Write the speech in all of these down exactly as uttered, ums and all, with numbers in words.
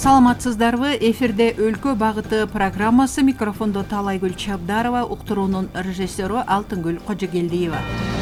Саламатсыздарбы, эфирде өлкө багыты программасы, микрофондо Талайгүл Чабдарова, уктуруунун режиссеру Алтынгүл Кожогелдиева.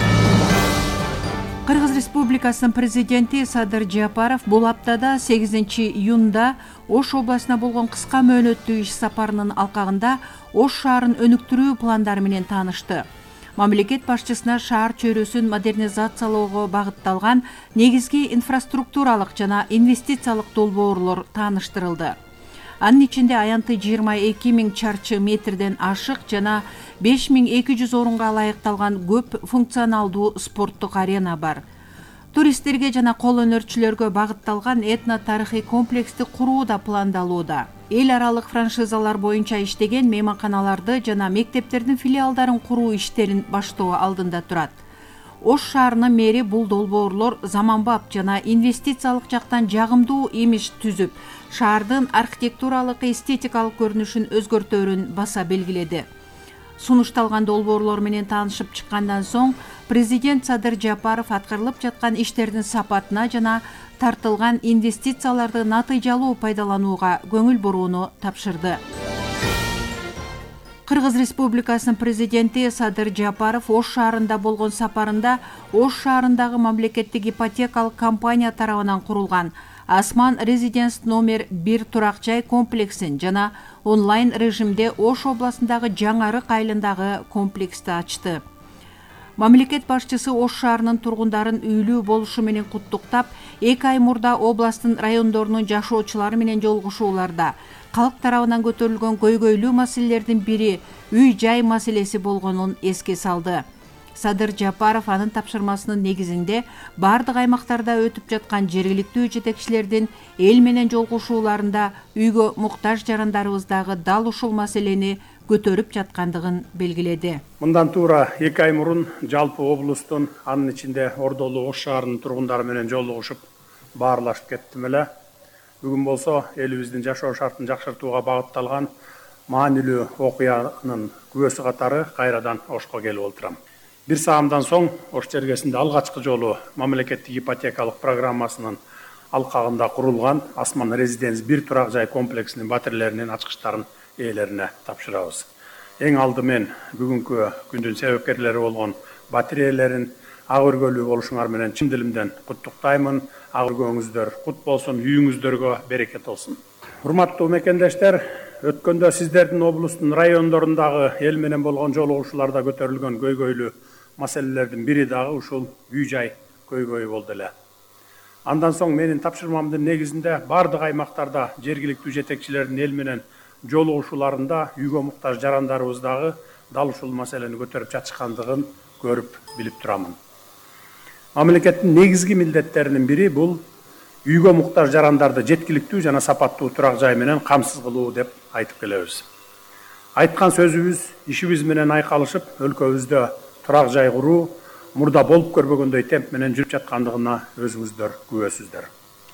Кыргыз Республикасынын президенти Садыр Жапаров бул аптада сегизинчи июнда Ош областына болгон кыска мөөнөттүү иш сапарынын алкагында Ош шаарын өнүктүрүү пландары менен таанышты. Мамлекет башчысына шаар чөйрөсүн модернизациялоого багытталган негизги инфраструктуралык жана инвестициялык долбоорлор тааныштырылды. Анын ичинде аянты жыйырма эки миң чарчы метрден ашык жана беш миң эки жүз орунга ылайыкталган көп функционалдуу спорттук арена бар. Туристтерге жана кол өнөрчүлөргө багытталган этно тарыхый комплексти куруу да пландалууда. Эл аралык франшизалар боюнча иштеген мейманканаларды жана мектептердин филиалдарын куруу иштерин баштоо алдында турат. Ош шаарынын мэри бул долбоорлор заманбап жана инвестициялык жактан жагымдуу имидж түзүп, шаардын архитектуралык эстетикалык көрүнүшүн өзгөртөөрүн баса белгиледи. Сунушталган долбоорлор менен таанышып чыккандан соң президент Садыр Жапаров аткарылып жаткан иштердин сапатына жана тартылган инвестицияларды натыйжалуу пайдаланууга көңүл бурууну тапшырды. Кыргыз Республикасынын президенти Садыр Жапаров Ош шаарында болгон сапарында Ош шаарындагы мамлекеттик ипотекалык компания тарабынан курулган Асман Резиденс номер бир турак жай комплексин жана онлайн режимде Ош областындагы Жаңарык айылындагы комплексти ачты. Мамлекет башчысы Ош шаарынын тургундарын үйлүү болушу менен куттуктап, эки ай мурда областтын райондорунун жашоочулары менен жолугушууларда калк тарабынан көтөрүлгөн көйгөйлүү маселелердин бири үй жай маселеси болгонун эске салды. Садыр Жапаров анын тапшырмасынын негизинде бардык аймактарда өтүп жаткан жергиликтүү жетекчилердин эл менен жолугушууларында үйгө муктаж жарандарыбыздагы дал ушул маселени көтөрүп жаткандыгын белгиледи. Мындан туура эки ай мурун жалпы облустун, анын ичинде Ордолуу Ош шаарынын тургундары менен жолугушуп, баарлашып кеттим эле. Бүгүн болсо элибиздин жашоо шартын жакшыртууга багытталган маанилүү окуянын күбөсү катары кайрадан Ошко келип отурам. Бир саамдан соң Ош чергесинде алгачкы жолу мамлекеттик ипотекалык программасынын алкагында курулган Асман Резиденс бир турак жай комплексинин батирелеринин ачкычтарын ээлерине тапшырабыз. Эң алдымен бүгүнкү күндүн себепкерлери болгон батиреялерин ак өргөлүү болушуңар менен чын дилимден куттуктаймын. Ак өргөөңүздөр кут болсун, үйүңүздөргө берекет болсун. Урматтуу мекендештер, өткөндө сиздердин облустун райондорундагы эл менен болгон жолугушууларда көтөрүлгөн көйгөйлүү маселелердин бири дагы ушул үй жай көйгөйү болду эле. Андан соң менин тапшырмамдын негизинде бардык аймактарда жергиликтүү жетекчилердин эл менен жолугушууларында үйгө муктаж жарандарыбыздагы дал ушул маселени көтөрүп жатышкандыгын көрүп билип турамын. Мамлекеттин негизги милдеттеринин бири бул үйгө муктаж жарандарды жеткиликтүү жана сапаттуу турак жай менен камсыз кылуу деп айтып келебиз. Айткан сөзүбүз, ишибиз менен айкалышып, өлкөбүздө турак жай куруу мурда болуп көрбөгөндөй темп менен жүрүп жаткандыгына өзүңүздөр күбөсүздөр.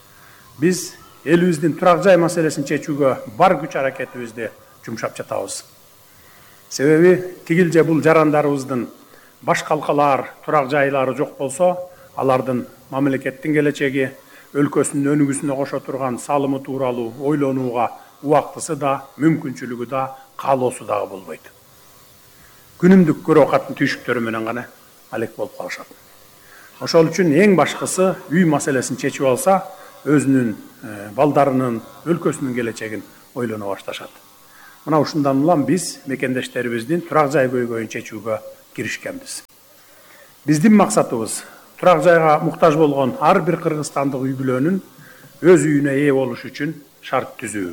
Биз элибиздин турак жай маселесин чечүүгө бар күч аракетибизди жумшап жатабыз. Себеби тигил же бул жарандарыбыздын баш калкалаар турак жайлары жок болсо, алардын мамлекеттин келечеги, өлкөсүнүн өнүгүүсүнө кошо турган салымы тууралуу ойлонууга убактысы да, мүмкүнчүлүгү да, каалоосу дагы болбойт. Күнүмдүк көрө катын түйшүктөрү менен гана алек болуп калышат. Ошол үчүн эң башкысы үй маселесин чечип алса, өзүнүн балдарынын, өлкөсүнүн келечегин ойлоно башташат. Мына ушундан улам биз мекендештерибиздин турак жай көйгөйүн чечүүгө киришкенбиз. Биздин максатыбыз турак жайга муктаж болгон ар бир кыргызстандык үй бүлөнүн өз үйүнө ээ болуш үчүн шарт түзүү.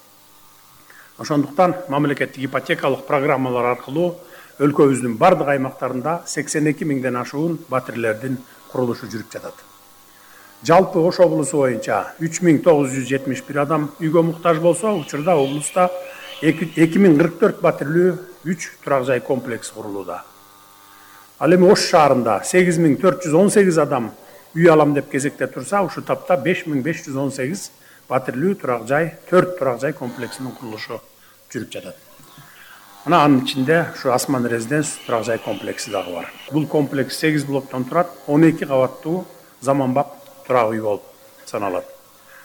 Ошондуктан мамлекеттик ипотекалык программалар аркылуу өлкөбүздүн бардык аймактарында сексен эки миңден ашуун батирелердин курулушу жүрүп жатат. Жалпы Ош облусу боюнча үч миң тогуз жүз жетимиш бир адам үйгө муктаж болсо, учурда облуста эки миң кырк төрт батирелүү үч турак жай комплекси курулууда. Ал эми Ош шаарында сегиз миң төрт жүз он сегиз адам үй алам деп кезекте турса, ушу тапта беш миң беш жүз он сегиз батирелүү турак жай, төрт турак жай комплексинин курулушу жүрүп жатат. Ана анын ичинде ушу Асман Резиденс турак жай комплекси дагы бар. Бул комплекс сегиз блоктон турат, он эки кабаттуу заманбап турак үй болуп саналат.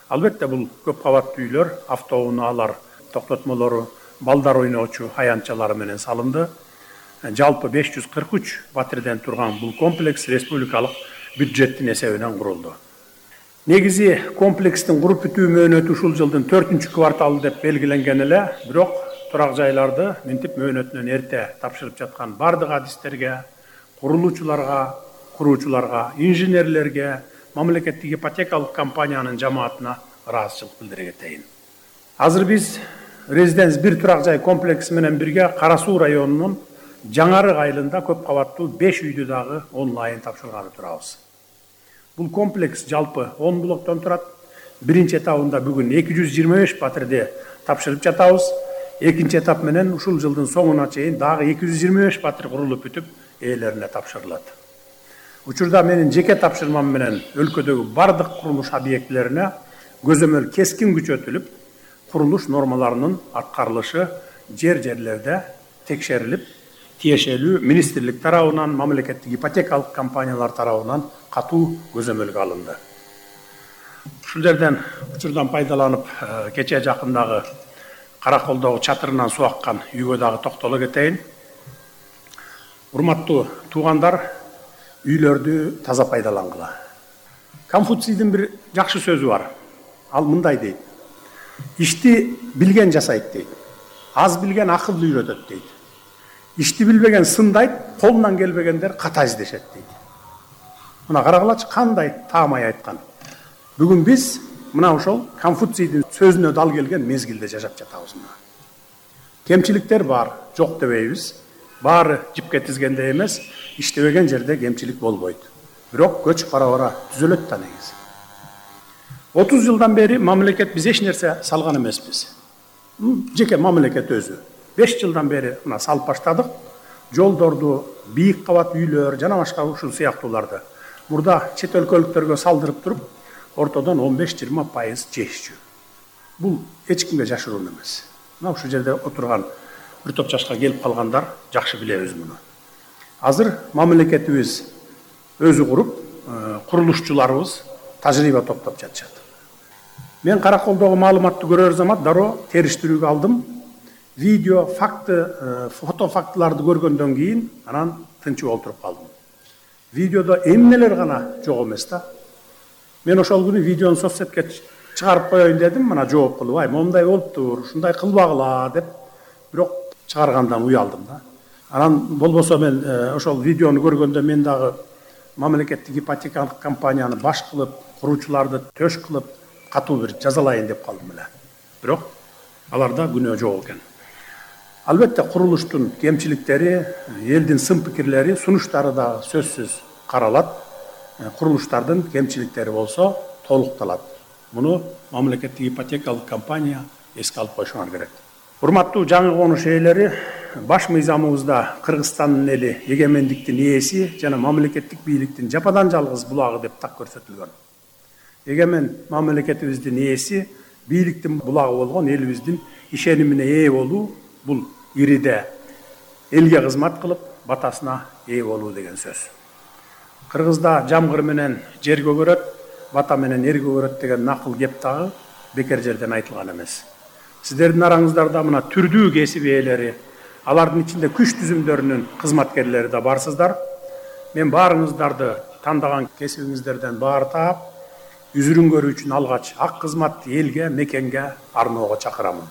Албетте бул көп кабаттуу үйлөр, автоунаалар, токтотмолору, балдар ойноочу аянтчалары менен салынды. Жалпы беш жүз кырк үч батирден турган бул комплекс республикалык бюджеттин эсебинен курулду. Негизи комплекстин куруп бүтүү мөөнөтү ушул жылдын төртүнчү кварталы деп белгиленген эле, бирок турак жайларды минтип мөөнөтүнөн эрте тапшырып жаткан бардык адистерге, курулуучуларга, куруучуларга, инженерлерге, мамлекеттик ипотекалык компаниянын жамаатына ыраазычылык билдире кетейин. Азыр биз Резиденс бир турак жай комплекси менен бирге Кара Суу районунун Жаңарык айылында көп кабаттуу беш үйдү дагы онлайн тапшырганы турабыз. Бул комплекс жалпы он блоктон турат. Биринчи этабында бүгүн эки жүз жыйырма беш батирди тапшырып жатабыз. Экинчи этап менен ушул жылдын соңуна чейин дагы эки жүз жыйырма беш батир курулуп бүтүп, ээлерине тапшырылат. Учурда менин жеке тапшырмам менен өлкөдөгү бардык курулуш объектилерине көзөмөл кескин күчөтүлүп, курулуш нормаларынын аткарылышы жер-жерлерде текшерилип, тиешелүү министрлик тарабынан, мамлекеттик ипотекалык компаниялар тарабынан катуу көзөмөлгө алынды. Ушул жерден учурдан пайдаланып, кечээ жакындагы Караколдогу чатырынан суу аккан үйгө дагы токтоло кетейин. Урматтуу туугандар, үйлөрдү таза пайдалангыла. Конфуцийдин бир жакшы сөзү бар. Ал мындай дейт: ишти билген жасайт дейт. Аз билген акылды үйрөтөт дейт. Ишти билбеген сындайт, колунан келбегендер ката издешет дейт. Мына карагылачы, кандай таамай айткан. Бүгүн биз мына ошол Конфуцийдин сөзүнө дал келген мезгилде жашап жатабыз. Кемчиликтер бар, жок дебейбиз. Баары жипке тизгенде эмес, иштебеген жерде кемчилик болбойт. Бирок көч бара-бара түзөлөт да негизи. отуз жылдан бери мамлекет биз эч нерсе салган эмеспиз. Жеке мамлекет өзү. беш жылдан бери мына салып баштадык. Жолдорду, бийик кабат үйлөр, жана башка ушул сыяктууларды мурда чет өлкөлүктөргө салдырып туруп, ортодон он беш жыйырма пайыз жешчү. Бул эч кимге жашыруун эмес. Мына ушул жерде отурган бир топ жашка келип калгандар жакшы билебиз муну. Азыр мамлекетибиз өзү куруп, курулушчуларыбыз тажрыйба топтоп жатышат. Мен Караколдогу маалыматты көрөр замат дароо териштирүүгө алдым. Видео, факты, фото фактыларды көргөндөн кийин анан тынчып олтуруп калдым. Видеодо эмнелер гана жок эмес да. Мен ошол күнү видеону соцсетке чыгарып коеюн дедим, мына жооп кылып, ай, момундай болуптур, ушундай кылбагыла деп, бирок чыгаргандан уялдым да. Анан болбосо мен ошол видеону көргөндө мен дагы мамлекеттик ипотекалык компанияны баш кылып, куруучуларды төш кылып, катуу бир жазалайын деп калдым эле. Бирок аларда күнөө жок экен. Албетте курулуштун кемчиликтери, элдин сын пикирлери, сунуштары да сөзсүз каралат. Курулуштардын кемчиликтери болсо толукталат. Муну мамлекеттик ипотекалык компания эске алып койушуңар керек. Урматтуу жаңы конуш ээлери, баш мыйзамыбызда Кыргызстандын эли эгемендиктин ээси жана мамлекеттик бийликтин жападан жалгыз булагы деп так көрсөтүлгөн. Эгемен мамлекетибиздин ээси бийликтин булагы болгон элибиздин ишенимине ээ болуу, бул ириде элге кызмат кылып, батасына ээ болуу деген сөз. Кыргызда жамгыр менен жер көгөрөт, бата менен эр көгөрөт деген накыл кеп дагы бекер жерден айтылган эмес. Сиздердин араңыздарда мына түрдүү кесип ээлери, алардын ичинде күч түзүмдөрүнүн кызматкерлери да барсыздар. Мен баарыңыздарды тандаган кесибиңиздерден баар таап, үзүрүн көрүү үчүн алгач ак кызматты элге, мекенге арноого чакырамын.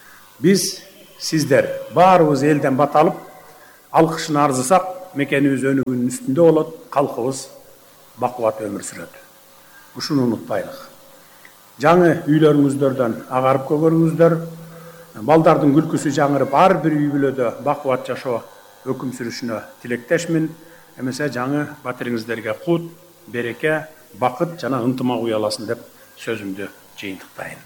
Биз сиздер баарыбыз элден бата алып, алкышын арзысак, мекенибиз өнүгүүнүн үстүндө болот, калкыбыз бакубат өмүр сүрөт. Ушуну унутпайлык. Жаңы үйлөрүңүздөрдөн агарып көгөрүңүздөр, балдардын күлкүсү жаңырып, ар бир үй бүлөдө бакубат жашоо өкүм сүрүшүнө тилектешмин. Эмесе жаңы батириңиздерге кут, береке, бакыт жана ынтымак уяласын деп сөзүмдү жыйынтыктайын.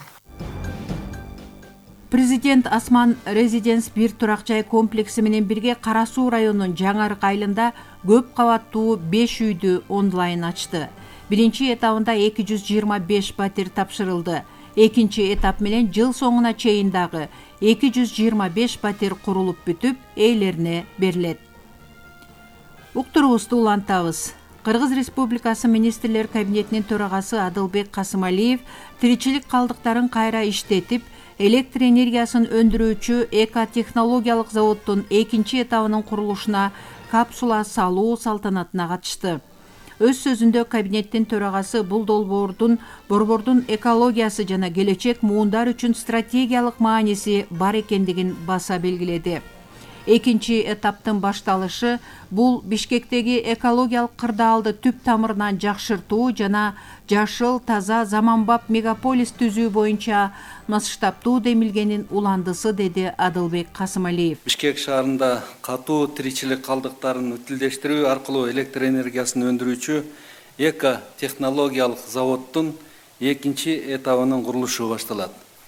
Президент Асман Резиденс бир турак жай комплекси менен бирге Кара Суу районунун Жаңарык айылында көп кабаттуу беш үйдү онлайн ачты. Биринчи этабында эки жүз жыйырма беш батир тапшырылды. Экинчи этап менен жыл соңуна чейин дагы эки жүз жыйырма беш батир курулуп бүтүп, ээлерине берилет. Уктуруубузду улантабыз. Кыргыз Республикасы Министрлер Кабинетинин төрагасы Адылбек Касымалиев тиричилик калдыктарын кайра иштетип, электр энергиясын өндүрүүчү экотехнологиялык заводдун экинчи этабынын курулушуна капсула салуу салтанатына катышты. Өз сөзүндө кабинеттин төрагасы бул долбоордун борбордун экологиясы жана келечек муундар үчүн стратегиялык мааниси бар экендигин баса белгиледи. Экинчи этаптын башталышы бул Бишкектеги экологиялык кырдаалды түп тамырынан жакшыртуу жана жашыл, таза, заманбап мегаполис түзүү боюнча масштабтуу демилгенин уландысы, деди Адылбек Касымалиев. Бишкек шаарында катуу тиричилик калдыктарын утилдештирүү аркылуу электр энергиясын өндүрүүчү эко технологиялык заводдун экинчи этабынын курулушу башталат.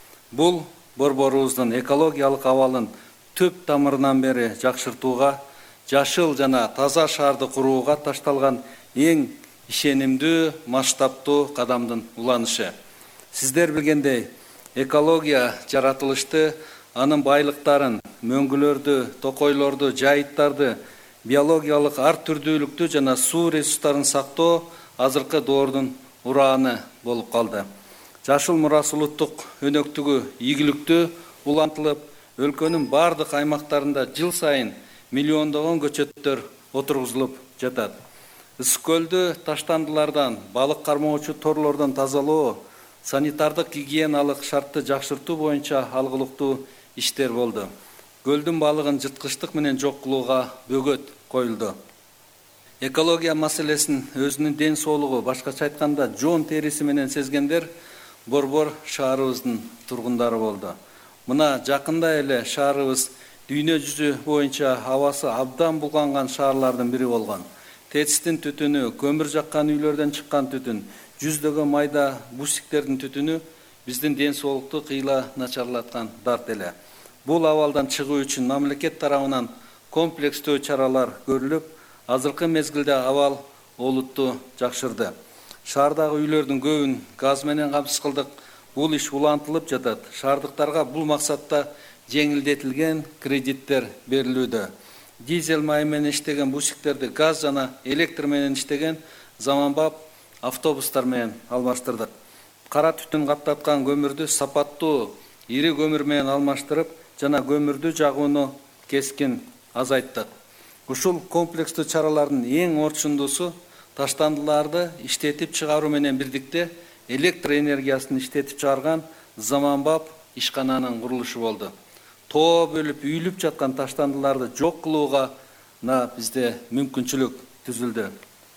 Бул борборубуздун экологиялык абалын төп тамырынан бери жакшыртууга, жашыл жана таза шаарды курууга ташталган эң ишенимдүү, масштабтуу кадамдын уланышы. Сиздер билгендей, экология жаратылышты, анын байлыктарын, мөңгүлөрдү, токойлорду, жайыттарды, биологиялык ар түрдүүлүктү жана суу ресурстарын сактоо азыркы доордун урааны болуп калды. Жашыл мурас улуттук өнөктүгү ийгиликтүү улантылып, өлкөнүн бардык аймактарында жыл сайын миллиондогон көчөттөр отургузулуп жатат. Ысык көлдү таштандылардан, балык кармоочу торлордон тазалоо, санитардык гигиеналык шартты жакшыртуу боюнча алгылыктуу иштер болду. Көлдүн балыгын жырткычтык менен жок кылууга бөгөт коюлду. Экология маселесин өзүнүн ден соолугу, башкача айтканда жон териси менен сезгендер борбор шаарыбыздын тургундары болду. Мына жакында эле шаарыбыз дүйнө жүзү боюнча абасы абдан булганган шаарлардын бири болгон. Тецтин түтүнү, көмүр жаккан үйлөрдөн чыккан түтүн, жүздөгөн майда бусиктердин түтүнү биздин ден соолукту кыйла начарлаткан дарт эле. Бул абалдан чыгуу үчүн мамлекет тарабынан комплекстүү чаралар көрүлүп, азыркы мезгилде абал олутту жакшырды. Шаардагы үйлөрдүн көбүн газ менен камсыз кылдык. Бул иш улантылып жатат. Шаардыктарга бул максатта жеңилдетилген кредиттер берилүүдө. Дизель май менен иштеген бусиктерди газ жана электр менен иштеген заманбап автобустар менен алмаштырдык. Кара түтүн каптаткан көмүрдү сапаттуу ири көмүр менен алмаштырып, жана көмүрдү жагууну кескин азайттык. Ушул комплекстүү чаралардын эң орчундуусу таштандыларды иштетип чыгаруу менен бирдикте электр энергиясын иштетип чыгарган заманбап ишкананын курулушу болду. Тоо бөлүп үйүлүп жаткан таштандыларды жок кылууга бизде мүмкүнчүлүк түзүлдү.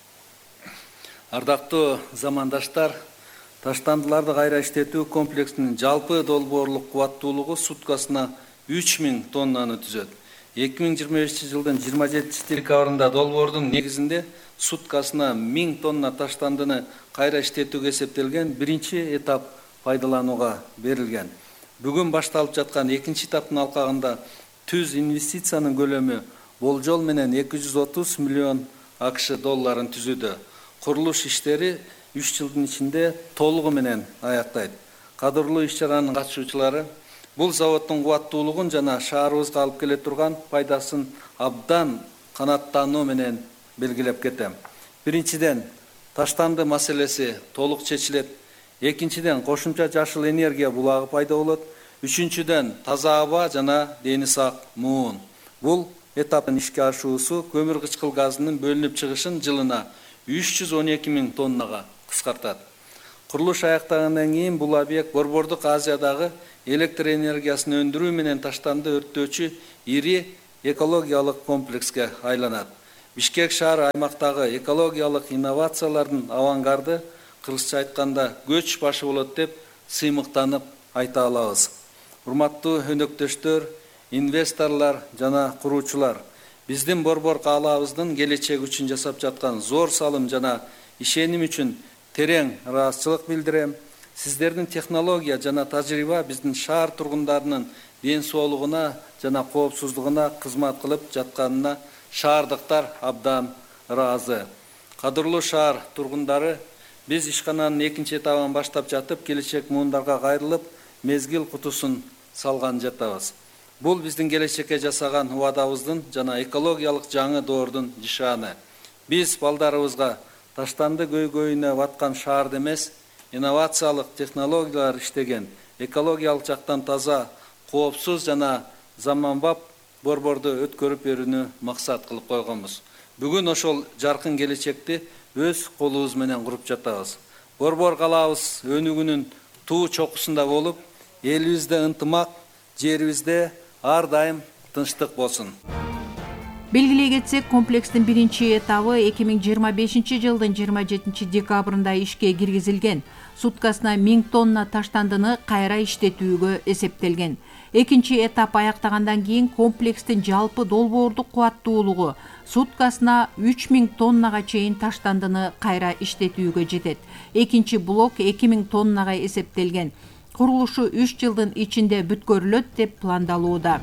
Ардактуу замандаштар, таштандыларды кайра иштетүү комплексинин жалпы долбоорлук кубаттуулугу суткасына үч миң тоннаны түзөт. эки миң жыйырма бешинчи жылдын жыйырма жетинчи декабрында долбоордун негизинде суткасына миң тонна таштандыны кайра иштетүүгө эсептелген биринчи этап пайдаланууга берилген. Бүгүн башталып жаткан экинчи этаптын алкагында түз инвестициянын көлөмү болжол менен эки жүз отуз миллион АКШ долларын түзүүдө. Курулуш иштери үч жылдын ичинде толугу менен аяктайт. Кадырлуу иш-чаранын катышуучулары бул заводдун кубаттуулугун жана шаарыбызга алып келе турган пайдасын абдан канааттануу менен белгилеп кетем. Биринчиден, таштанды маселеси толук чечилет. Экинчиден, кошумча жашыл энергия булагы пайда болот. Үчүнчүдөн, таза аба жана дени сак муун. Бул этаптын ишке ашуусу көмүр кычкыл газынын бөлүнүп чыгышын жылына үч жүз он эки миң тоннага кыскартат. Курулуш аяктагандан кийин бул объект Борбордук Азиядагы электр энергиясын өндүрүү менен таштанды өрттөөчү ири экологиялык комплекске айланат. Бишкек шаары аймактагы экологиялык инновациялардын авангарды, кыргызча айтканда көч башы болот деп сыймыктанып айта алабыз. Урматтуу өнөктөштөр, инвесторлор жана куруучулар, биздин борбор каалабыздын келечек үчүн жасап жаткан зор салым жана ишеним үчүн терең ыраазычылык билдирем. Сиздердин технология жана тажрыйба биздин шаар тургундарынын ден соолугуна жана коопсуздугуна кызмат кылып жатканына шаардыктар абдан ыраазы. Кадырлуу шаар тургундары, биз ишкананын экинчи этабын баштап жатып, келечек муундарга кайрылып, мезгил кутусун салган жатабыз. Бул биздин келечекке жасаган убадабыздын жана экологиялык жаңы доордун нишаны. Биз балдарыбызга таштанды көйгөйүнө баткан шаарды эмес, инновациялык технологиялар иштеген, экологиялык жактан таза, коопсуз жана заманбап борборду өткөрүп берүүнү максат кылып койгонбуз. Бүгүн ошол жаркын келечекти өз колубуз менен куруп жатабыз. Борбор калабыз өнүгүүнүн туу чокусунда болуп, элибизде ынтымак, жерибизде ар дайым тынчтык болсун. Белгилей кетсек, комплекстин биринчи этабы эки миң жыйырма бешинчи жылдын жыйырма жетинчи декабрында ишке киргизилген. Суткасына миң тонна таштандыны кайра иштетүүгө эсептелген. Экинчи этап аяктагандан кийин комплекстин жалпы долбоордук кубаттуулугу суткасына үч миң тоннага чейин таштандыны кайра иштетүүгө жетет. Экинчи блок эки миң тоннага эсептелген. Курулушу үч жылдын ичинде бүткөрүлөт деп пландалууда.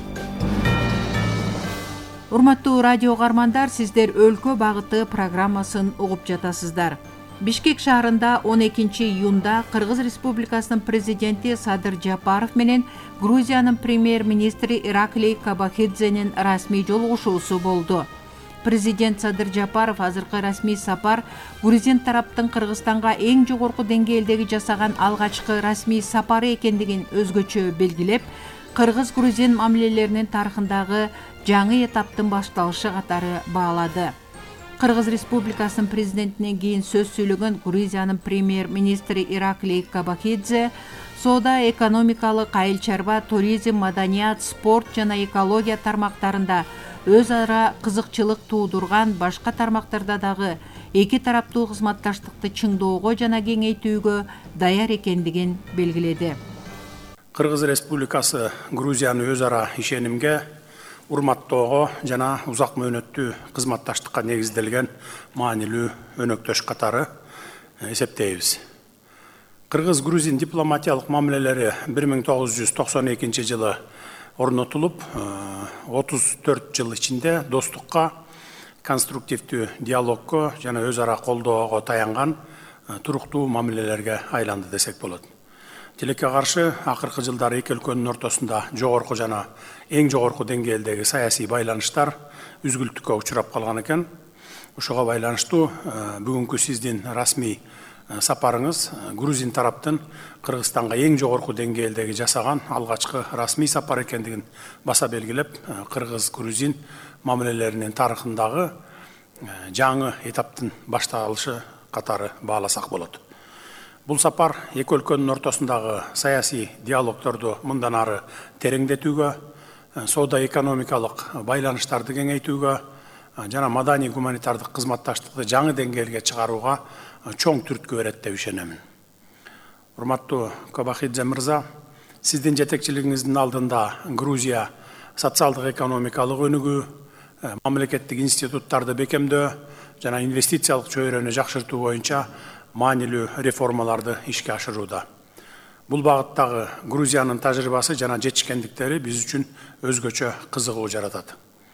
Урматтуу радио каармандар, сиздер өлкө багыты программасын угуп жатасыздар. Бишкек шаарында он экинчи июнда Кыргыз Республикасынын президенти Садыр Жапаров менен Грузиянын премьер-министри Ираклий Кобахидзенин расмий жолугушуусу болду. Президент Садыр Жапаров азыркы расмий сапар грузин тараптын Кыргызстанга эң жогорку деңгээлдеги жасаган алгачкы расмий сапары экендигин өзгөчө белгилеп, кыргыз-грузин мамилелеринин тарыхындагы жаңы этаптын башталышы катары баалады. Кыргыз Республикасынын президентинен кийин сөз сүйлөгөн Грузиянын премьер-министри Ираклий Кобахидзе соода, экономикалык, айыл чарба, туризм, маданият, спорт жана экология тармактарында өз ара кызыкчылык туудурган башка тармактарда дагы эки тараптуу кызматташтыкты чыңдоого жана кеңейтүүгө даяр экендигин белгиледи. Кыргыз Республикасы Грузияны өз ара ишенимге, урматтоого жана узак мөөнөттүү кызматташтыкка негизделген маанилүү өнөктөш катары эсептейбиз. Кыргыз-грузин дипломатиялык мамилелери бир миң тогуз жүз токсон экинчи жылы орнотулуп, отуз төрт жыл ичинде достукка, конструктивдүү диалогко жана өз ара колдоого таянган туруктуу мамилелерге айланды десек болот. Тилекке каршы акыркы жылдары эки өлкөнүн ортосунда жогорку жана эң жогорку деңгээлдеги саясий байланыштар үзгүлтүккө учурап калган экен. Ошого байланыштуу бүгүнкү сиздин расмий сапарыңыз грузин тараптын Кыргызстанга эң жогорку деңгээлдеги жасаган алгачкы расмий сапар экендигин баса белгилеп, кыргыз-грузин мамилелеринин тарыхындагы жаңы этаптын башталышы катары бааласак болот. Бул сапар эки өлкөнүн ортосундагы саясий диалогторду мындан ары тереңдетүүгө, соода экономикалык байланыштарды кеңейтүүгө жана маданий гуманитардык кызматташтыкты жаңы деңгээлге чыгарууга чоң түрткү берет деп ишенемин. Урматтуу Кобахидзе мырза, сиздин жетекчилигиңиздин алдында Грузия социалдык экономикалык өнүгүү, мамлекеттик институттарды бекемдөө жана инвестициялык чөйрөнү жакшыртуу боюнча маанилүү реформаларды ишке ашырууда. Бул багыттагы Грузиянын тажрыйбасы жана жетишкендиктери биз үчүн өзгөчө кызыгуу жаратат.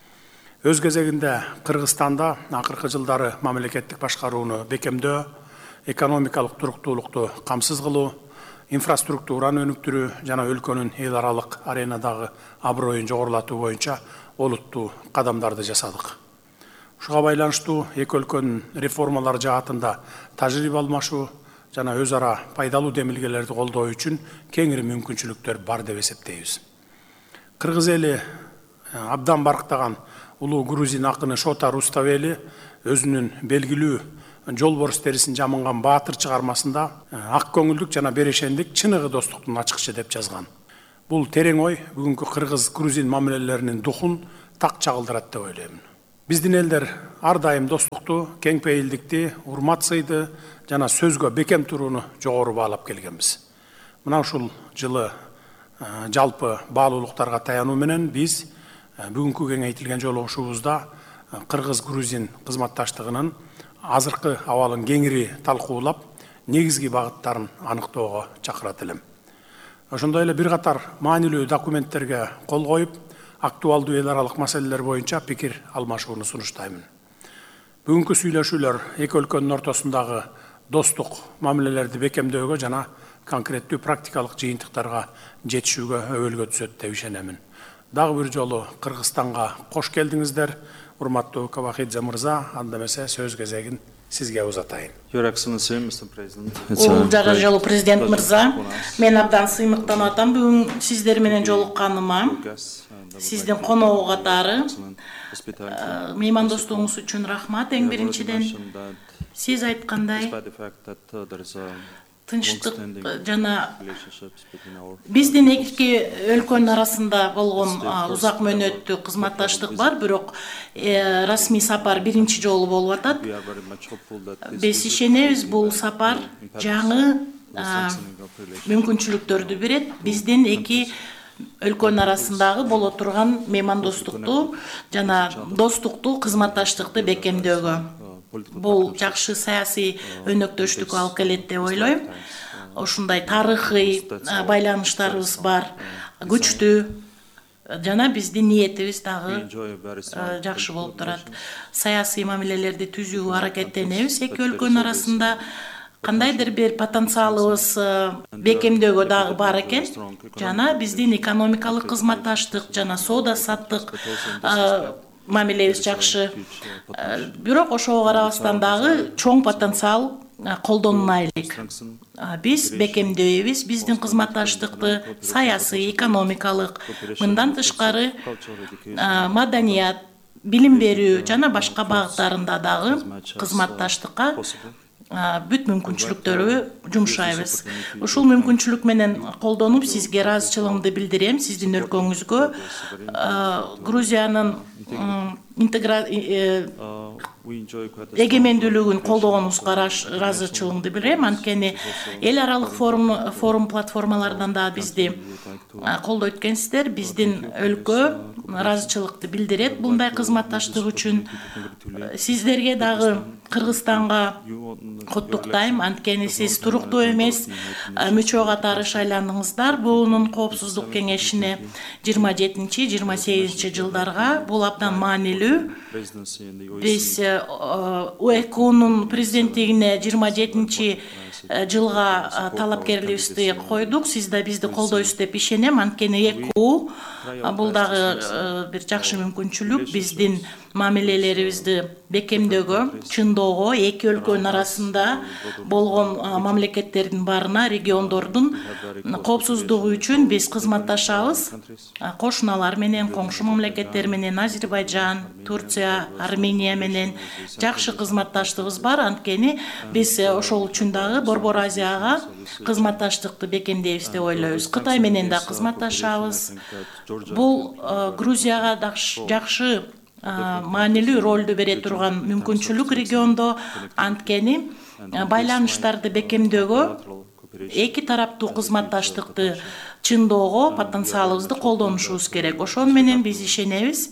Өз кезегинде Кыргызстанда акыркы жылдары мамлекеттик башкарууну бекемдөө, экономикалык туруктуулукту камсыз кылуу, инфраструктураны өнүктүрүү жана өлкөнүн эл аралык аренадагы аброюн жогорулатуу боюнча олуттуу кадамдарды жасадык. Ушуга байланыштуу эки өлкөнүн реформалар жаатында тажрыйба алмашуу жана өз ара пайдалуу демилгелерди колдоо үчүн кеңири мүмкүнчүлүктөр бар деп эсептейбиз. Кыргыз эли абдан барктаган улуу грузин акыны Шота Руставели өзүнүн белгилүү жолборс терисин жамынган баатыр чыгармасында ак көңүлдүк жана берешендик чыныгы достуктун ачкычы деп жазган. Бул терең ой бүгүнкү кыргыз-грузин мамилелеринин духун так чагылдырат деп ойлоймун. Биздин элдер ар дайым достукту, кең пейилдикти, урмат сыйды жана сөзгө бекем турууну жогору баалап келгенбиз. Мына ушул жылы жалпы баалуулуктарга таянуу менен биз бүгүнкү кеңейтилген жолугушуубузда кыргыз-грузин кызматташтыгынын азыркы абалын кеңири талкуулап, негизги багыттарын аныктоого чакырат элем. Ошондой эле бир катар маанилүү документтерге кол коюп, актуалдуу эл аралык маселелер боюнча пикир алмашууну сунуштаймын. Бүгүнкү сүйлөшүүлөр эки өлкөнүн ортосундагы достук мамилелерди бекемдөөгө жана конкреттүү практикалык жыйынтыктарга жетишүүгө өбөлгө түзөт деп ишенемин. Дагы бир жолу Кыргызстанга кош келдиңиздер. Урматтуу Кабахидзе мырза, анда эмесе сөз кезегин сизге узатайын. Your Excellency, Mister President. Улуу жолу президент мырза, мен абдан сыймыктанып атам бүгүн сиздер менен жолукканыма. Сиздин коногу катары меймандостугуңуз үчүн рахмат. Эң биринчиден сиз айткандай тынчтык жана биздин эки өлкөнүн арасында болгон узак мөөнөттүү кызматташтык бар, бирок расмий сапар биринчи жолу болуп атат. Биз ишенебиз, бул сапар жаңы мүмкүнчүлүктөрдү берет. Биздин эки өлкөнүн арасындагы боло турган меймандостукту жана достукту кызматташтыкты бекемдөөгө. Бул жакшы саясий өнөктөштүккө алып келет деп ойлойм. Ушундай тарыхый байланыштарыбыз бар, күчтүү жана биздин ниетибиз дагы жакшы болуп турат. Саясий мамилелерди түзүүгө аракеттенебиз эки өлкөнүн арасында. Кандайдыр бир потенциалыбыз бекемдөөгө дагы бар экен. Жана биздин экономикалык кызматташтык жана соода саттык мамилебиз жакшы. Бирок ошого карабастан дагы чоң потенциал колдонула элек. Биз бекемдөйбүз биздин кызматташтыкты саясий, экономикалык, мындан тышкары маданият, билим берүү жана башка багыттарында дагы кызматташтыкка бүт мүмкүнчүлүктөрү жумшайбыз. Ушул мүмкүнчүлүк менен колдонуп сизге ыраазычылыгымды билдирем. Сиздин өлкөңүзгө Грузиянын эгемендүүлүгүн колдогонубузга ыраазычылыгымды билдирем. Анткени эл аралык форум форум платформалардан да бизди колдой өткөнсүздөр. Биздин өлкө ыраазычылыкты билдирет мындай кызматташтык үчүн. Сиздерге дагы Кыргызстанга куттуктайм. Анткени сиз туруктуу эмес мүчө катары шайландыңыздар. Буунун коопсуздук кеңешине жыйырма жетинчи жыйырма сегизинчи жылдарга. Бул абдан маанилүү. Биз УЭКУнун президенттигине жыйырма жетинчи жылга талапкерлигибизди койдук. Сиз да бизди колдойсуз деп ишенем. Анткени ЭКУ бул дагы бир жакшы мүмкүнчүлүк биздин мамилелерибизди бекемдөөгө, чындоого, эки өлкөнүн арасында болгон мамлекеттердин баарына, региондордун коопсуздугу үчүн биз кызматташабыз. Кошуналар менен, коңшу мамлекеттер менен, Азербайжан, Турция, Армения менен жакшы кызматташтыгыбыз бар. Анткени биз ошол үчүн дагы Борбор Азияга кызматташтыкты бекемдейбиз деп ойлойбуз. Кытай менен да кызматташабыз. Бул Грузияга жакшы маанилүү ролду бере турган мүмкүнчүлүк региондо. Анткени байланыштарды бекемдөөгө, эки тараптуу кызматташтыкты чындоого потенциалыбызды колдонушубуз керек. Ошону менен биз ишенебиз.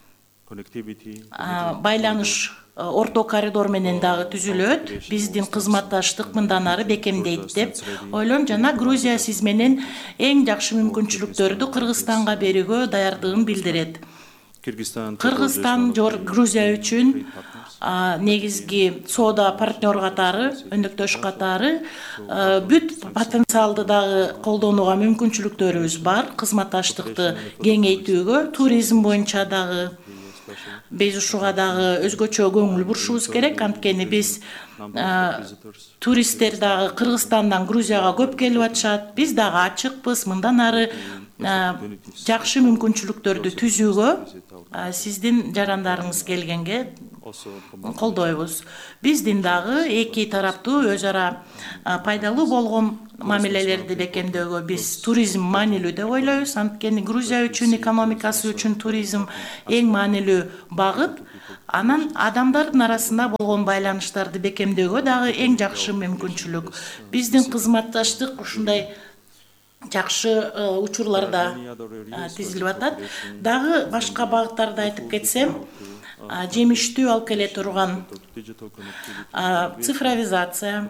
Байланыш орто коридор менен дагы түзүлөт. Биздин кызматташтык мындан ары бекемдейт деп ойлойм. Жана Грузия сиз менен эң жакшы мүмкүнчүлүктөрдү Кыргызстанга берүүгө даярдыгын билдирет. Кыргызстан Грузия үчүн негизги соода партнер катары, өнөктөш катары бүт потенциалды дагы колдонууга мүмкүнчүлүктөрүбүз бар. Кызматташтыкты кеңейтүүгө, туризм боюнча дагы биз ушуга дагы өзгөчө көңүл бурушубуз керек. Анткени биз туристтер дагы Кыргызстандан Грузияга көп келип атышат. Биз дагы ачыкпыз. Мындан ары жакшы мүмкүнчүлүктөрдү түзүүгө сиздин жарандарыңыз келгенге колдойбуз. Биздин дагы эки тараптуу өз ара пайдалуу болгон мамилелерди бекемдөөгө биз туризм маанилүү деп ойлойбуз. Анткени Грузия үчүн, экономикасы үчүн туризм эң маанилүү багыт. Анан адамдардын арасында болгон байланыштарды бекемдөөгө дагы эң жакшы мүмкүнчүлүк. Биздин кызматташтык ушундай жакшы учурларда тизилип атат. Дагы башка багыттарды айтып кетсем, жемиштүү алып келе турган цифровизация,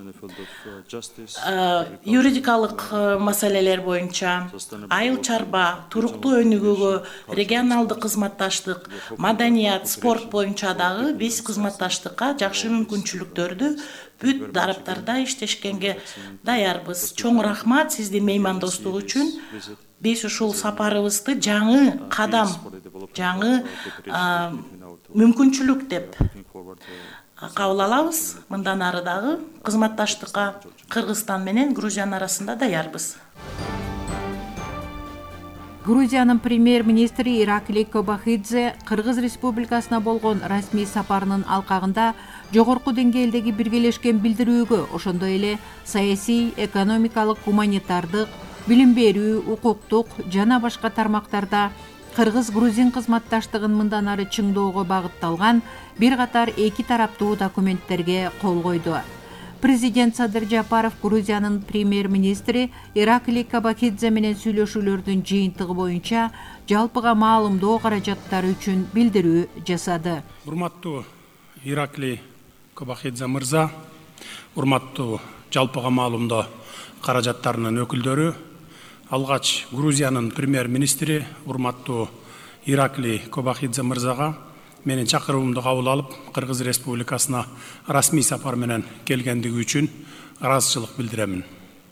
юридикалык маселелер боюнча, айыл чарба, туруктуу өнүгүүгө регионалдык кызматташтык, маданият, спорт боюнча дагы биз кызматташтыкка жакшы мүмкүнчүлүктөрдү бүт тараптарда иштешкенге даярбыз. Чоң рахмат сиздин меймандостук үчүн. Биз ушул сапарыбызды жаңы кадам, жаңы мүмкүнчүлүк деп кабыл алабыз. Мындан ары дагы кызматташтыкка Кыргызстан менен Грузиянын арасында даярбыз. Грузиянын премьер-министри Ираклий Кобахидзе Кыргыз Республикасына болгон расмий сапарынын алкагында жогорку деңгээлдеги биргелешкен билдирүүгө, ошондой эле саясий, экономикалык, гуманитардык, билим берүү, укуктук жана башка тармактарда Кыргыз-Грузин кызматташтыгын мындан ары чыңдоого багытталган бир катар эки тараптуу документтерге кол койду. Президент Садыр Жапаров Грузиянын премьер-министри Ираклий Кобахидзе менен сүйлөшүүлөрдүн жыйынтыгы боюнча жалпыга маалымдоо каражаттары үчүн билдирүү жасады. Урматтуу Ираклий Кобахидзе мырза, урматтуу жалпыга маалымдоо каражаттарынын өкүлдөрү, алгач Грузиянын премьер-министри урматтуу Ираклий Кобахидзе мырзага менин чакыруумду кабыл алып, Кыргыз Республикасына расмий сапар менен келгендиги үчүн ыраазычылык билдиремин.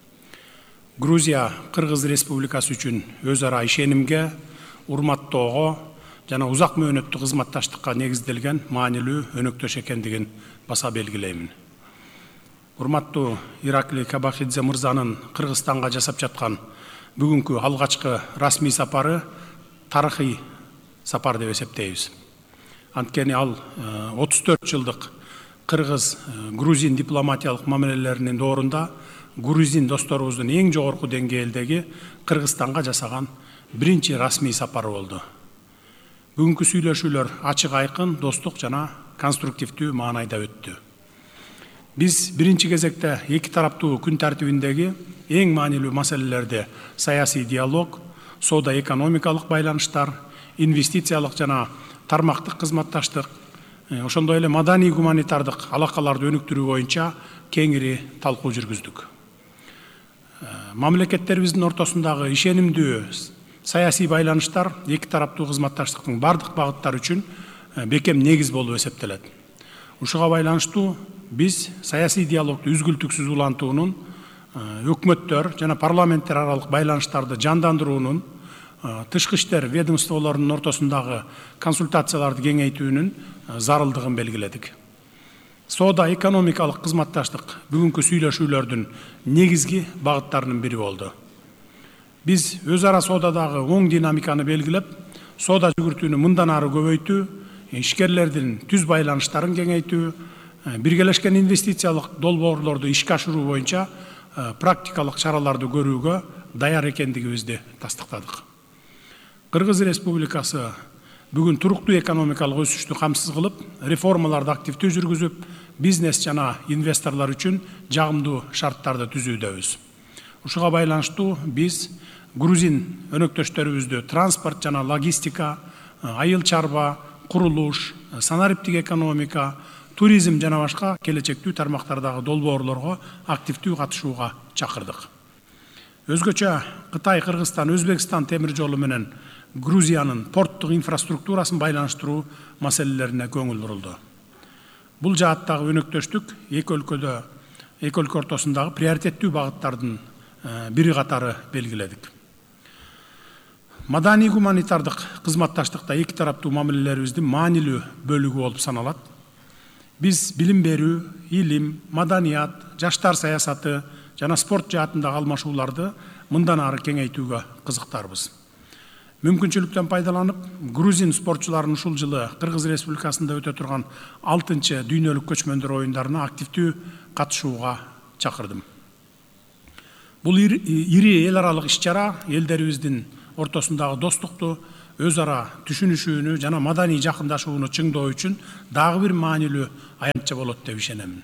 Грузия Кыргыз Республикасы үчүн өз ара ишенимге, урматтоого жана узак мөөнөттүү кызматташтыкка негизделген маанилүү өнөктөш экендигин баса белгилеймин. Урматтуу Ираклий Кобахидзе мырзанын Кыргызстанга жасап жаткан бүгүнкү алгачкы расмий сапары тарыхый сапар деп эсептейбиз. Анткени ал отуз төрт жылдык Кыргыз-Грузин дипломатиялык мамилелеринин доорунда грузин досторубуздун эң жогорку деңгээлдеги Кыргызстанга жасаган биринчи расмий сапары болду. Бүгүнкү сүйлөшүүлөр ачык айкын, достук жана конструктивдүү маанайда өттү. Биз биринчи кезекте эки тараптуу күн тартибиндеги эң маанилүү маселелерди саясий диалог, соода-экономикалык байланыштар, инвестициялык жана тармактык кызматташтык, ошондой эле маданий гуманитардык алакаларды өнүктүрүү боюнча кеңири талкуу жүргүздүк. Мамлекеттерибиздин ортосундагы ишенимдүү саясий байланыштар эки тараптуу кызматташтыктын бардык багыттары үчүн бекем негиз болуп эсептелет. Ушуга байланыштуу биз саясий диалогду үзгүлтүксүз улантуунун, өкмөттөр жана парламенттер аралык байланыштарды жандандыруунун, тышкы иштер ведомстволорунун ортосундагы консультацияларды кеңейтүүнүн зарылдыгын белгиледик. Соода экономикалык кызматташтык бүгүнкү сүйлөшүүлөрдүн негизги багыттарынын бири болду. Биз өз ара соодадагы оң динамиканы белгилеп, соода жүгүртүүнү мындан ары көбөйтүү, ишкерлердин түз байланыштарын кеңейтүү, биргелешкен инвестициялык долбоорлорду ишке ашыруу боюнча практикалык чараларды көрүүгө даяр экендигибизди тастыктадык. Кыргыз Республикасы бүгүн туруктуу экономикалык өсүштү камсыз кылып, реформаларды активдүү жүргүзүп, бизнес жана инвесторлор үчүн жагымдуу шарттарды түзүүдөбүз. Ушуга байланыштуу биз грузин өнөктөштөрүбүздү транспорт жана логистика, айыл чарба, курулуш, санариптик экономика, туризм жана башка келечектүү тармактардагы долбоорлорго активдүү катышууга чакырдык. Өзгөчө Кытай, Кыргызстан, Өзбекстан темир жолу менен Грузиянын порттук инфраструктурасын байланыштыруу маселелерине көңүл бурулду. Бул жааттагы өнөктөштүк эки өлкөдө, эки өлкө ортосундагы приоритеттүү багыттардын бири катары белгиледик. Маданий гуманитардык кызматташтыкта эки тараптуу мамилелерибиздин маанилүү бөлүгү болуп саналат. Биз билим берүү, илим, маданият, жаштар саясаты жана спорт жаатындагы алмашууларды мындан ары кеңейтүүгө кызыктарбыз. Мүмкүнчүлүктөн пайдаланып, грузин спортчуларын ушул жылы Кыргыз Республикасында өтө турган алтынчы дүйнөлүк көчмөндөр оюндарына активдүү катышууга чакырдым. Бул ири эл аралык иш-чара элдерибиздин ортосундагы достукту, өз ара түшүнүшүүнү жана маданий жакындашууну чыңдоо үчүн дагы бир маанилүү аянтча болот деп ишенемин.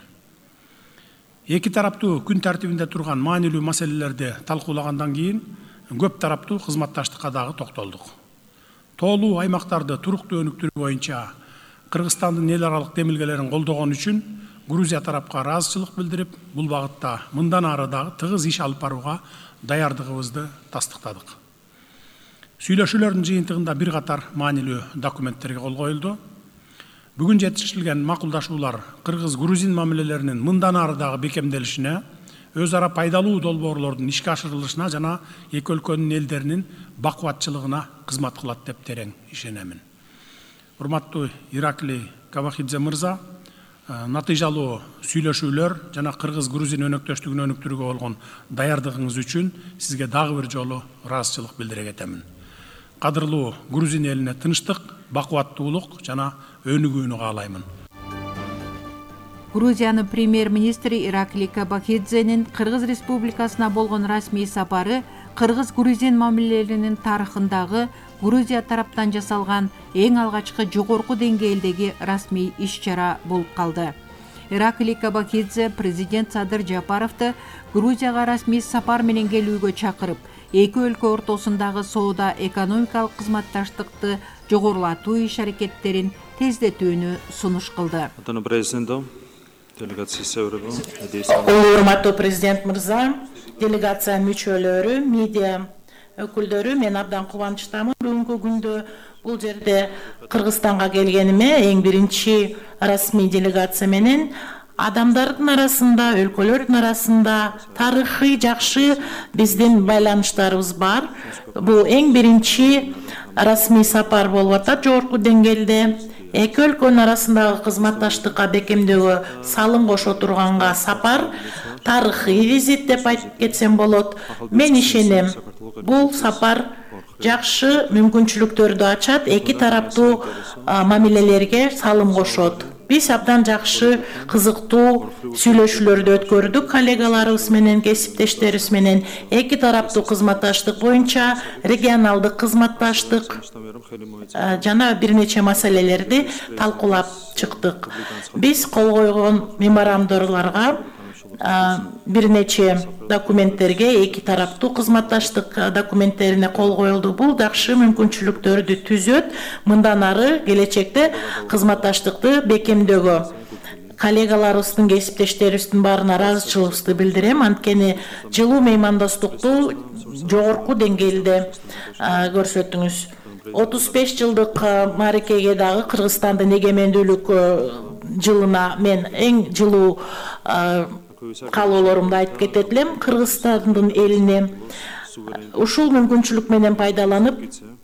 Эки тараптуу күн тартибинде турган маанилүү маселелерди талкуулагандан кийин көп тараптуу кызматташтыкка дагы токтолдук. Тоолуу аймактарды туруктуу өнүктүрүү боюнча Кыргызстандын эл аралык демилгелерин колдогон үчүн Грузия тарапка ыраазычылык билдирип, бул багытта мындан ары дагы тыгыз иш алып барууга даярдыгыбызды тастыктадык. Сүйлөшүүлөрдүн жыйынтыгында бир катар маанилүү документтерге кол коюлду. Бүгүн жетишилген макулдашуулар Кыргыз-Грузин мамилелеринин мындан ары дагы бекемделишине, өз ара пайдалуу долбоорлордун ишке ашырылышына жана эки өлкөнүн элдеринин бакубатчылыгына кызмат кылат деп терең ишенемин. урматтуу Иракли Кабахидзе мырза, натыйжалуу сүйлөшүүлөр жана Кыргыз-Грузин өнөктөштүгүн өнүктүрүүгө болгон даярдыгыңыз үчүн сизге дагы бир жолу ыраазычылык билдире кетемин. Кадырлуу Грузин элине тынчтык, бакубаттуулук жана өнүгүүнү каалаймын. Грузиянын премьер-министри Иракли Кабахидзенин Кыргыз Республикасына болгон расмий сапары Кыргыз-Грузин мамилелеринин тарыхындагы Грузия тараптан жасалган эң алгачкы жогорку деңгээлдеги расмий иш-чара болуп калды. Иракли Кабахидзе президент Садыр Жапаровду Грузияга расмий сапар менен келүүгө чакырып, эки өлкө ортосундагы соода экономикалык кызматташтыкты жогорулатуу иш-аракеттерин тездетүүнү сунуш кылды. Урматтуу президент мырза, делегация мүчөлөрү, медиа өкүлдөрү, мен абдан кубанычтамын. Бүгүнкү күндө бул жерде Кыргызстанга келгениме эң биринчи расмий делегация менен адамдардын арасында, өлкөлөрдүн арасында тарыхый жакшы биздин байланыштарыбыз бар. Бул эң биринчи расмий сапар болуп атат жогорку деңгээлде. Эки өлкөнүн арасындагы кызматташтыкка бекемдөөгө салым кошо турганга сапар, тарыхый визит деп айтып кетсем болот. Мен ишенем, бул сапар жакшы мүмкүнчүлүктөрдү ачат, эки тараптуу мамилелерге салым кошот. Биз абдан жакшы, кызыктуу сүйлөшүүлөрдү өткөрдүк коллегаларыбыз менен, кесиптештерибиз менен. Эки тараптуу кызматташтык боюнча регионалдык кызматташтык жана бир нече маселелерди талкуулап чыктык. Биз кол койгон меморандумдарга, бир нече документтерге, эки тараптуу кызматташтык документтерине кол коюлду. Бул жакшы мүмкүнчүлүктөрдү түзөт, мындан ары келечекте кызматташтыкты бекемдөөгө. Коллегаларыбыздын, кесиптештерибиздин баарына ыраазычылыгыбызды билдирем. Анткени жылуу меймандостукту жогорку деңгээлде көрсөттүңүз. отуз беш жылдык мааракеге дагы Кыргызстандын эгемендүүлүк жылына мен эң жылуу каалоолорумду айтып кетет элем. Кыргызстандын элине ушул мүмкүнчүлүк менен пайдаланып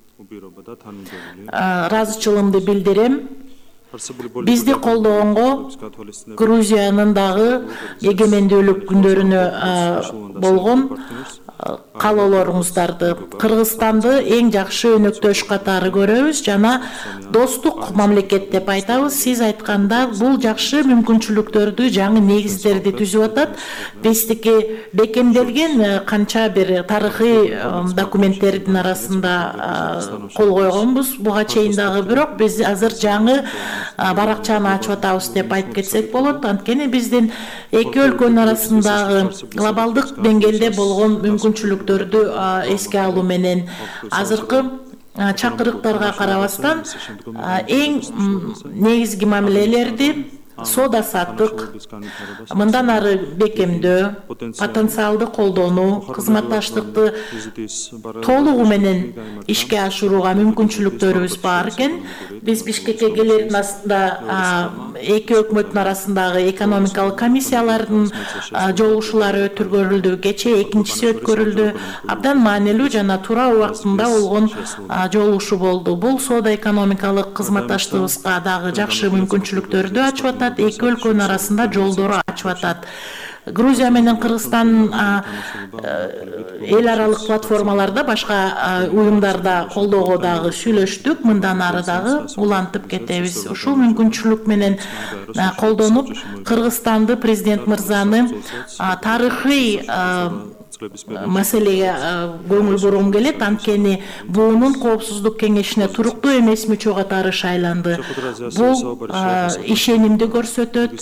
ыраазычылыгымды билдирем. Бизди колдогонго, Грузиянын дагы эгемендүүлүк күндөрүнө болгон каалоолоруңуздарды, Кыргызстанды эң жакшы өнөктөш катары көрөбүз жана достук мамлекет деп айтабыз. Сиз айтканда бул жакшы мүмкүнчүлүктөрдү, жаңы негиздерди түзүп атат. Биздики бекемделген канча бир тарыхый документтердин арасында кол койгонбуз буга чейин дагы, бирок биз азыр жаңы баракчаны ачып атабыз деп айтып кетсек болот. Анткени биздин эки өлкөнүн арасындагы глобалдык деңгээлде болгон мүмкүнчүлүктөрдү эске алуу менен азыркы чакырыктарга карабастан эң негизги мамилелерди соода саттык, мындан ары бекемдөө, потенциалды колдонуу, кызматташтыкты толугу менен ишке ашырууга мүмкүнчүлүктөрүбүз бар экен. Биз Бишкекке келердин астында эки өкмөттүн арасындагы экономикалык комиссиялардын жолугушуулары өткөрүлдү. Кечээ экинчиси өткөрүлдү. Абдан маанилүү жана туура убактында болгон жолугушуу болду. Бул соода экономикалык кызматташтыгыбызга дагы жакшы мүмкүнчүлүктөрдү ачып атат. Эки өлкөнүн арасында жолдору ачып атат. Грузия менен Кыргызстан эл аралык платформаларда, башка уюмдарда колдоого дагы сүйлөштүк. Мындан ары дагы улантып кетебиз. Ушул мүмкүнчүлүк менен колдонуп, Кыргызстанды, президент мырзаны тарыхый маселеге көңүл бургум келет. Анткени буунун Коопсуздук кеңешине туруктуу эмес мүчө катары шайланды. Бул ишенимди көрсөтөт.